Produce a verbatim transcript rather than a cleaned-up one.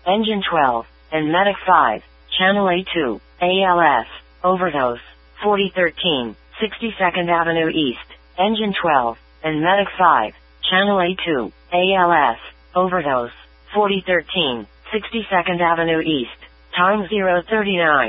Engine twelve, and Medic five, Channel A two, A L S, overdose, forty thirteen, sixty-second Avenue East, Engine twelve, and Medic five, Channel A two, A L S, overdose, forty thirteen, sixty-second Avenue East, time zero thirty-nine.